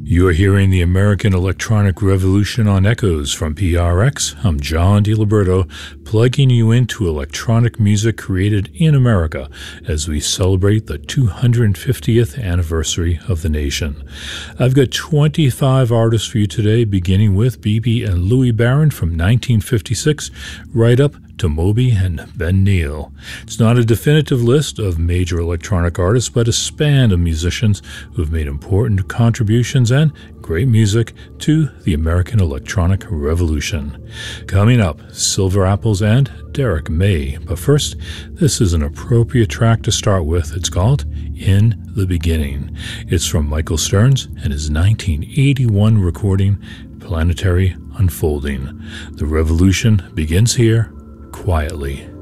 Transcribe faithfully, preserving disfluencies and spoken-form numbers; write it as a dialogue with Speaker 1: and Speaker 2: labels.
Speaker 1: You're hearing the American Electronic Revolution on Echoes from P R X. I'm John DiLiberto, plugging you into electronic music created in America as we celebrate the two hundred fiftieth anniversary of the nation. I've got twenty-five artists for you today, beginning with B B and Louis Barron from nineteen fifty-six, right up to Moby and Ben Neal. It's not a definitive list of major electronic artists, but a span of musicians who've made important contributions and great music to the American Electronic Revolution. Coming up, Silver Apples and Derek May. But first, this is an appropriate track to start with. It's called In the Beginning. It's from Michael Stearns and his nineteen eighty-one recording, Planetary Unfolding. The revolution begins here, quietly.